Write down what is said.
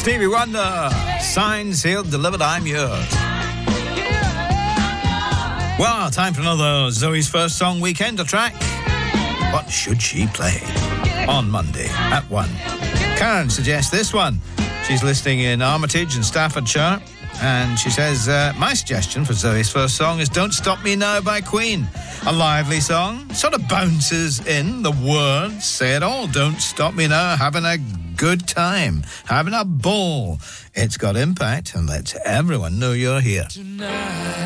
Stevie Wonder, signed, sealed, delivered, I'm yours. Well, time for another Zoe's First Song Weekender track. What should she play on Monday at 1? Karen suggests this one. She's listening in Armitage and Staffordshire, and she says, my suggestion for Zoe's First Song is Don't Stop Me Now by Queen. A lively song, sort of bounces in, the words say it all. Don't stop me now, having a good time, having a ball. It's got impact and lets everyone know you're here. Tonight.